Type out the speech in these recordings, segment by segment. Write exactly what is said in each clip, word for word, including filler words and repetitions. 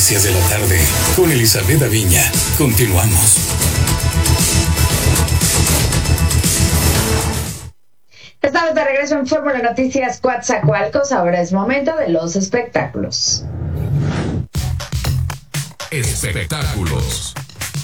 Noticias de la tarde con Elizabeth Aviña. Continuamos. Estamos de regreso en Fórmula Noticias Coatzacoalcos. Ahora es momento de los espectáculos. Espectáculos.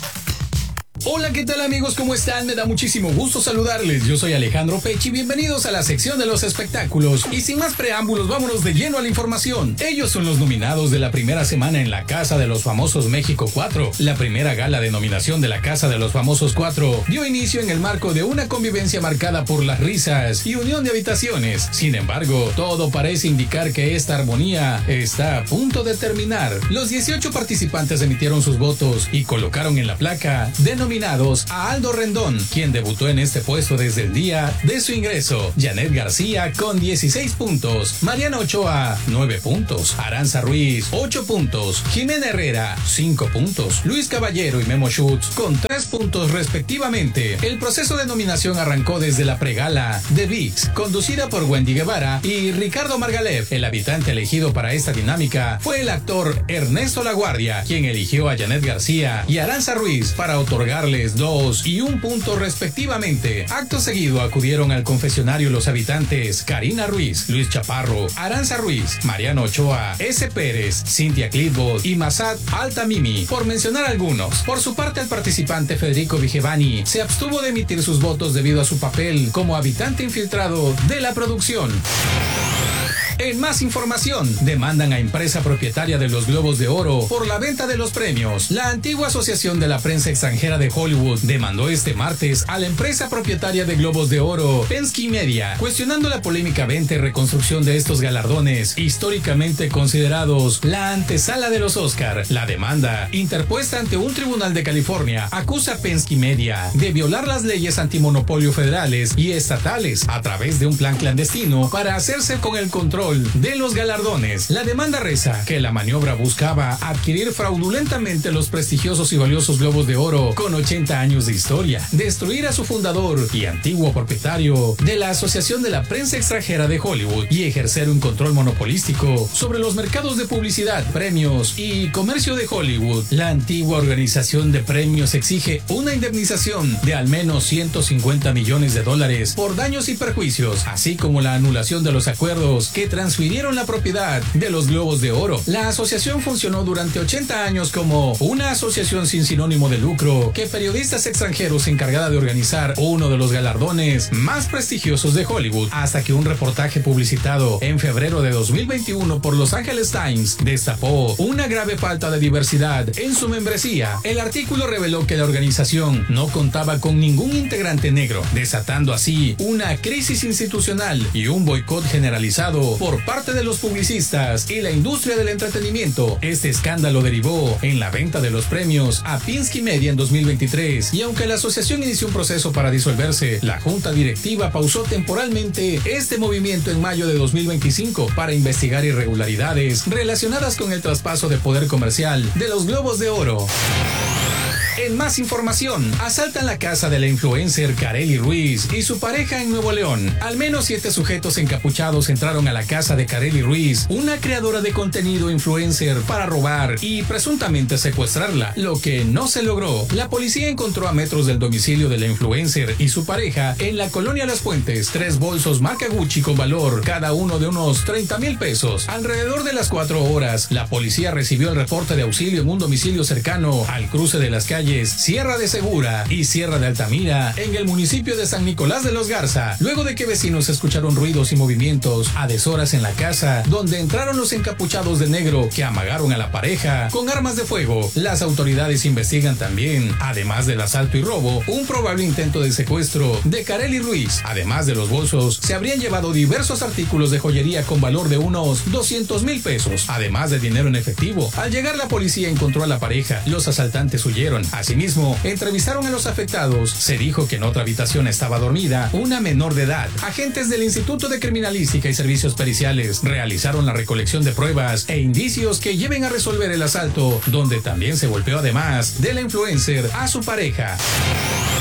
Hola, ¿qué tal amigos? ¿Cómo están? Me da muchísimo gusto saludarles. Yo soy Alejandro Pechi. Bienvenidos a la sección de los espectáculos. Y sin más preámbulos, vámonos de lleno a la información. Ellos son los nominados de la primera semana en la Casa de los Famosos México cuatro. La primera gala de nominación de la Casa de los Famosos cuatro dio inicio en el marco de una convivencia marcada por las risas y unión de habitaciones. Sin embargo, todo parece indicar que esta armonía está a punto de terminar. Los dieciocho participantes emitieron sus votos y colocaron en la placa denominados a Aldo Rendón, quien debutó en este puesto desde el día de su ingreso, Janet García con dieciséis puntos, Mariana Ochoa nueve puntos, Aranza Ruiz ocho puntos, Jimena Herrera cinco puntos, Luis Caballero y Memo Schutz con tres puntos respectivamente. El proceso de nominación arrancó desde la pregala de V I X, conducida por Wendy Guevara y Ricardo Margalef. El habitante elegido para esta dinámica fue el actor Ernesto Laguardia, quien eligió a Janet García y Aranza Ruiz para otorgar dos y un punto respectivamente. Acto seguido acudieron al confesionario los habitantes Karina Ruiz, Luis Chaparro, Aranza Ruiz, Mariano Ochoa, S. Pérez, Cintia Clitbot y Masat Altamimi, por mencionar algunos. Por su parte, el participante Federico Vigevani se abstuvo de emitir sus votos debido a su papel como habitante infiltrado de la producción. En más información, demandan a empresa propietaria de los Globos de Oro por la venta de los premios. La antigua Asociación de la Prensa Extranjera de Hollywood demandó este martes a la empresa propietaria de Globos de Oro, Penske Media, cuestionando la polémica venta y reconstrucción de estos galardones, históricamente considerados la antesala de los Oscar. La demanda, interpuesta ante un tribunal de California, acusa a Penske Media de violar las leyes antimonopolio federales y estatales a través de un plan clandestino para hacerse con el control de los galardones. La demanda reza que la maniobra buscaba adquirir fraudulentamente los prestigiosos y valiosos Globos de Oro con ochenta años de historia, destruir a su fundador y antiguo propietario de la Asociación de la Prensa Extranjera de Hollywood y ejercer un control monopolístico sobre los mercados de publicidad, premios y comercio de Hollywood. La antigua organización de premios exige una indemnización de al menos ciento cincuenta millones de dólares por daños y perjuicios, así como la anulación de los acuerdos que transfirieron la propiedad de los Globos de Oro. La asociación funcionó durante ochenta años como una asociación sin sinónimo de lucro que periodistas extranjeros encargada de organizar uno de los galardones más prestigiosos de Hollywood, hasta que un reportaje publicitado en febrero de dos mil veintiuno por Los Angeles Times destapó una grave falta de diversidad en su membresía. El artículo reveló que la organización no contaba con ningún integrante negro, desatando así una crisis institucional y un boicot generalizado por por parte de los publicistas y la industria del entretenimiento. Este escándalo derivó en la venta de los premios a Penske Media en dos mil veintitrés, y aunque la asociación inició un proceso para disolverse, la junta directiva pausó temporalmente este movimiento en mayo de dos mil veinticinco para investigar irregularidades relacionadas con el traspaso de poder comercial de los Globos de Oro. En más información, asaltan la casa de la influencer Karely Ruiz y su pareja en Nuevo León. Al menos siete sujetos encapuchados entraron a la casa de Karely Ruiz, una creadora de contenido influencer, para robar y presuntamente secuestrarla, lo que no se logró. La policía encontró a metros del domicilio de la influencer y su pareja en la colonia Las Fuentes tres bolsos marca Gucci con valor cada uno de unos treinta mil pesos. Alrededor de las cuatro horas, la policía recibió el reporte de auxilio en un domicilio cercano al cruce de las calles Sierra de Segura y Sierra de Altamira en el municipio de San Nicolás de los Garza, luego de que vecinos escucharon ruidos y movimientos a deshoras en la casa, donde entraron los encapuchados de negro que amagaron a la pareja con armas de fuego. Las autoridades investigan también, además del asalto y robo, un probable intento de secuestro de Karely Ruiz. Además de los bolsos, se habrían llevado diversos artículos de joyería con valor de unos doscientos mil pesos, además de dinero en efectivo. Al llegar, la policía encontró a la pareja. Los asaltantes huyeron. Asimismo, entrevistaron a los afectados. Se dijo que en otra habitación estaba dormida una menor de edad. Agentes del Instituto de Criminalística y Servicios Periciales realizaron la recolección de pruebas e indicios que lleven a resolver el asalto, donde también se golpeó, además de la influencer, a su pareja.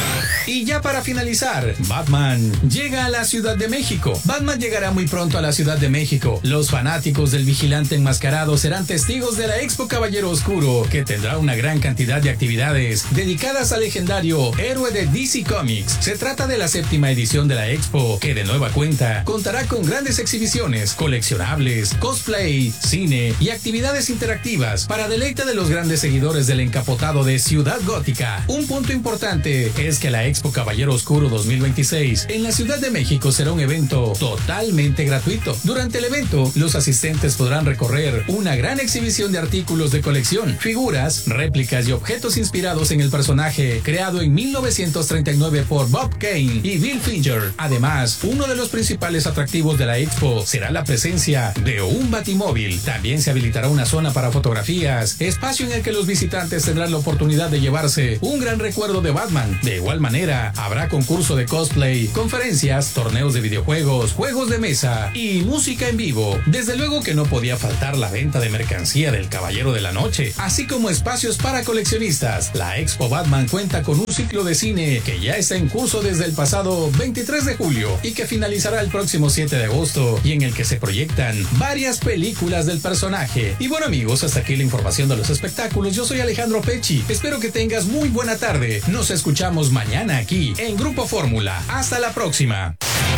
Y ya para finalizar, Batman llega a la Ciudad de México. Batman llegará muy pronto a la Ciudad de México. Los fanáticos del vigilante enmascarado serán testigos de la Expo Caballero Oscuro, que tendrá una gran cantidad de actividades dedicadas al legendario héroe de D C Comics. Se trata de la séptima edición de la Expo, que de nueva cuenta contará con grandes exhibiciones, coleccionables, cosplay, cine y actividades interactivas para deleite de los grandes seguidores del encapotado de Ciudad Gótica. Un punto importante es que la Expo Caballero Oscuro dos mil veintiséis en la Ciudad de México será un evento totalmente gratuito. Durante el evento, los asistentes podrán recorrer una gran exhibición de artículos de colección, figuras, réplicas y objetos inspirados en el personaje creado en mil novecientos treinta y nueve por Bob Kane y Bill Finger. Además, uno de los principales atractivos de la Expo será la presencia de un batimóvil. También se habilitará una zona para fotografías, espacio en el que los visitantes tendrán la oportunidad de llevarse un gran recuerdo de Batman. De igual manera, habrá concurso de cosplay, conferencias, torneos de videojuegos, juegos de mesa y música en vivo. Desde luego que no podía faltar la venta de mercancía del Caballero de la Noche, así como espacios para coleccionistas. La Expo Batman cuenta con un ciclo de cine que ya está en curso desde el pasado veintitrés de julio y que finalizará el próximo siete de agosto, y en el que se proyectan varias películas del personaje. Y bueno, amigos, hasta aquí la información de los espectáculos. Yo soy Alejandro Pecci. Espero que tengas muy buena tarde. Nos escuchamos mañana aquí en Grupo Fórmula. Hasta la próxima.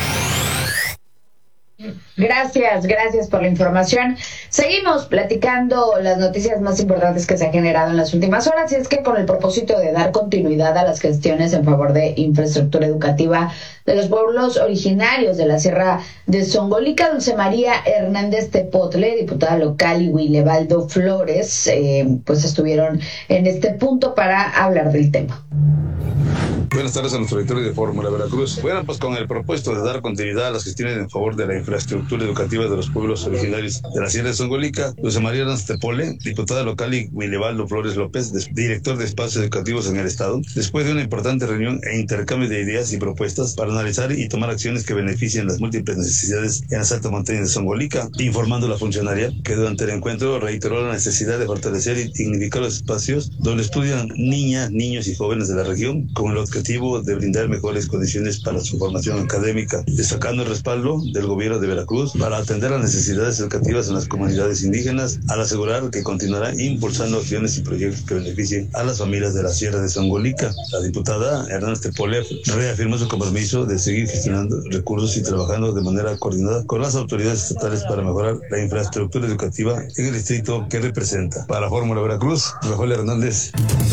Gracias, gracias por la información. Seguimos platicando las noticias más importantes que se han generado en las últimas horas, y es que con el propósito de dar continuidad a las gestiones en favor de infraestructura educativa de los pueblos originarios de la Sierra de Zongolica, Dulce María Hernández Tepotle, diputada local, y Willebaldo Flores, eh, pues estuvieron en este punto para hablar del tema. Buenas tardes a nuestro auditorio de Fórmula Veracruz. Bueno, pues con el propósito de dar continuidad a las gestiones en favor de la infraestructura educativa de los pueblos originarios de la Sierra de Zongolica, Dulce María Hernández Tepotle, diputada local, y Willebaldo Flores López, director de espacios educativos en el Estado, después de una importante reunión e intercambio de ideas y propuestas para analizar y tomar acciones que beneficien las múltiples necesidades en las altas montañas de Zongolica, informando a la funcionaria que durante el encuentro reiteró la necesidad de fortalecer y dignificar los espacios donde estudian niñas, niños y jóvenes de la región, con el objetivo de brindar mejores condiciones para su formación académica, destacando el respaldo del gobierno de Veracruz para atender las necesidades educativas en las comunidades indígenas, al asegurar que continuará impulsando acciones y proyectos que beneficien a las familias de la Sierra de Zongolica. La diputada Hernández Tepotle reafirmó su compromiso de seguir gestionando recursos y trabajando de manera coordinada con las autoridades estatales para mejorar la infraestructura educativa en el distrito que representa. Para Fórmula Veracruz, Rafael Hernández.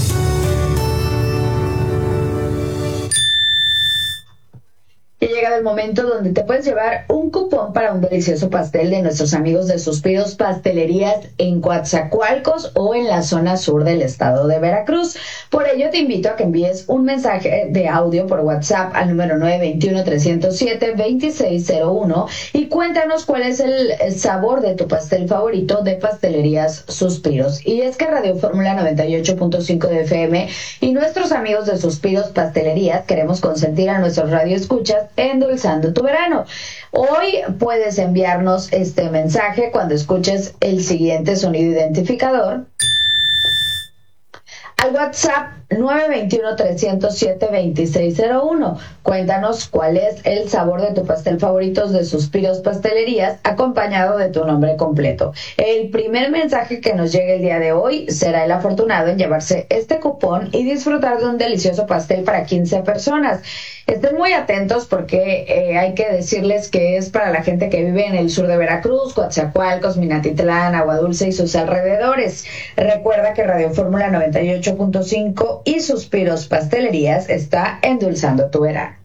Ha llegado el momento donde te puedes llevar un cupón para un delicioso pastel de nuestros amigos de Suspiros Pastelerías en Coatzacoalcos o en la zona sur del estado de Veracruz. Por ello te invito a que envíes un mensaje de audio por WhatsApp al número nueve dos uno, tres cero siete, dos seis cero uno y cuéntanos cuál es el, el sabor de tu pastel favorito de Pastelerías Suspiros. Y es que Radio Fórmula noventa y ocho punto cinco de F M y nuestros amigos de Suspiros Pastelerías queremos consentir a nuestros radioescuchas endulzando tu verano. Hoy puedes enviarnos este mensaje cuando escuches el siguiente sonido identificador al WhatsApp nueve dos uno, tres cero siete, dos seis cero uno. Cuéntanos cuál es el sabor de tu pastel favorito de Suspiros Pastelerías, acompañado de tu nombre completo. El primer mensaje que nos llegue el día de hoy será el afortunado en llevarse este cupón y disfrutar de un delicioso pastel para quince personas. Estén muy atentos porque eh, hay que decirles que es para la gente que vive en el sur de Veracruz, Coatzacoalcos, Minatitlán, Agua Dulce y sus alrededores. Recuerda que Radio Fórmula noventa y ocho punto cinco y Suspiros Pastelerías está endulzando tu verano.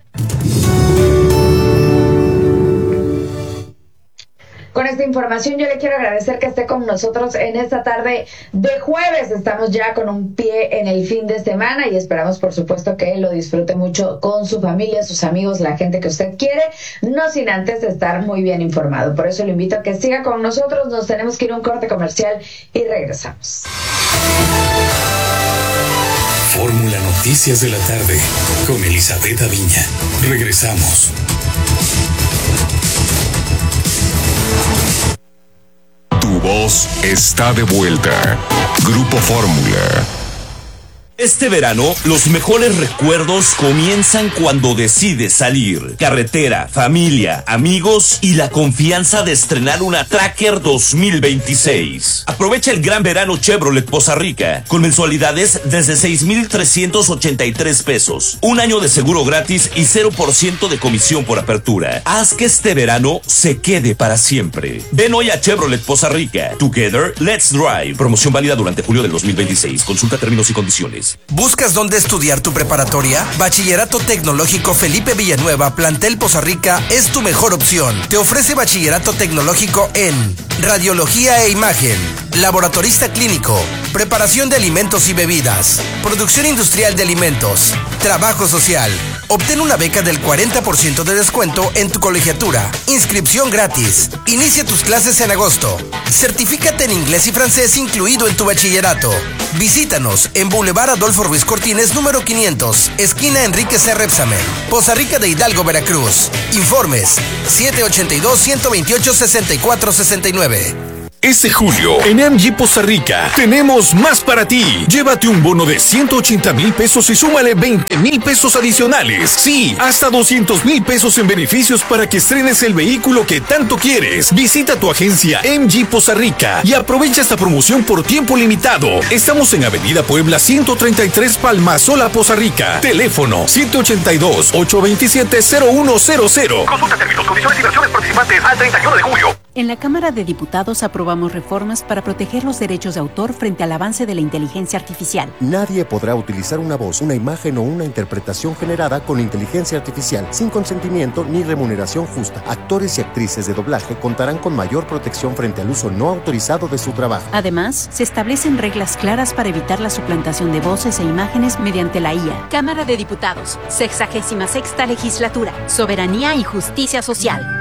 Con esta información yo le quiero agradecer que esté con nosotros en esta tarde de jueves. Estamos ya con un pie en el fin de semana y esperamos por supuesto que lo disfrute mucho con su familia, sus amigos, la gente que usted quiere, no sin antes estar muy bien informado. Por eso lo invito a que siga con nosotros. Nos tenemos que ir a un corte comercial y regresamos. Fórmula Noticias de la tarde con Elizabeth Aviña. Regresamos. Tu voz está de vuelta. Grupo Fórmula. Este verano, los mejores recuerdos comienzan cuando decides salir. Carretera, familia, amigos y la confianza de estrenar una Tracker dos mil veintiséis. Aprovecha el gran verano Chevrolet Poza Rica con mensualidades desde seis mil trescientos ochenta y tres pesos. Un año de seguro gratis y cero por ciento de comisión por apertura. Haz que este verano se quede para siempre. Ven hoy a Chevrolet Poza Rica. Together, let's drive. Promoción válida durante julio del dos mil veintiséis. Consulta términos y condiciones. ¿Buscas dónde estudiar tu preparatoria? Bachillerato Tecnológico Felipe Villanueva, Plantel Poza Rica, es tu mejor opción. Te ofrece bachillerato tecnológico en radiología e imagen, laboratorista clínico, preparación de alimentos y bebidas, producción industrial de alimentos, trabajo social. Obtén una beca del cuarenta por ciento de descuento en tu colegiatura. Inscripción gratis. Inicia tus clases en agosto. Certifícate en inglés y francés incluido en tu bachillerato. Visítanos en Boulevard Adolfo Ruiz Cortines, número quinientos, esquina Enrique C. Repsamen, Poza Rica de Hidalgo, Veracruz. Informes siete ochenta y dos, ciento veintiocho, sesenta y cuatro sesenta y nueve. Este julio, en M G Poza Rica, tenemos más para ti. Llévate un bono de ciento ochenta mil pesos y súmale veinte mil pesos adicionales. Sí, hasta doscientos mil pesos en beneficios para que estrenes el vehículo que tanto quieres. Visita tu agencia M G Poza Rica y aprovecha esta promoción por tiempo limitado. Estamos en Avenida Puebla ciento treinta y tres, Palmasola, Poza Rica. Teléfono siete ochenta y dos, ochocientos veintisiete, cero uno cero cero. Consulta términos, condiciones y versiones participantes al treinta y uno de julio. En la Cámara de Diputados aprobamos reformas para proteger los derechos de autor frente al avance de la inteligencia artificial. Nadie podrá utilizar una voz, una imagen o una interpretación generada con inteligencia artificial sin consentimiento ni remuneración justa. Actores y actrices de doblaje contarán con mayor protección frente al uso no autorizado de su trabajo. Además, se establecen reglas claras para evitar la suplantación de voces e imágenes mediante la I A. Cámara de Diputados, sexagésima sexta legislatura, soberanía y justicia social.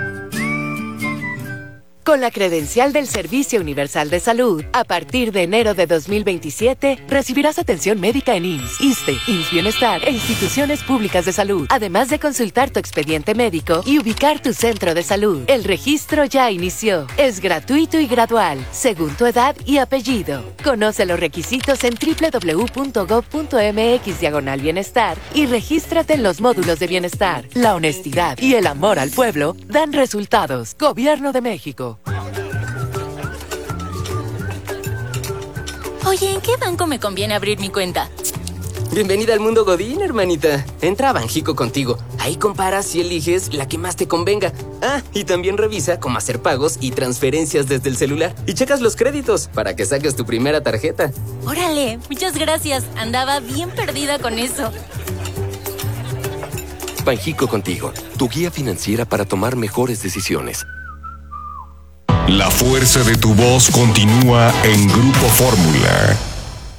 Con la credencial del Servicio Universal de Salud, a partir de enero de dos mil veintisiete, recibirás atención médica en I M S S, ISSSTE, I M S S Bienestar e instituciones públicas de salud, además de consultar tu expediente médico y ubicar tu centro de salud. El registro ya inició. Es gratuito y gradual, según tu edad y apellido. Conoce los requisitos en doble u doble u doble u punto gob punto eme equis diagonal bienestar y regístrate en los módulos de bienestar. La honestidad y el amor al pueblo dan resultados. Gobierno de México. Oye, ¿en qué banco me conviene abrir mi cuenta? Bienvenida al mundo Godín, hermanita. Entra a Banjico contigo. Ahí comparas y eliges la que más te convenga. Ah, y también revisa cómo hacer pagos y transferencias desde el celular. Y checas los créditos para que saques tu primera tarjeta. Órale, muchas gracias. Andaba bien perdida con eso. Banjico contigo, tu guía financiera para tomar mejores decisiones. La fuerza de tu voz continúa en Grupo Fórmula.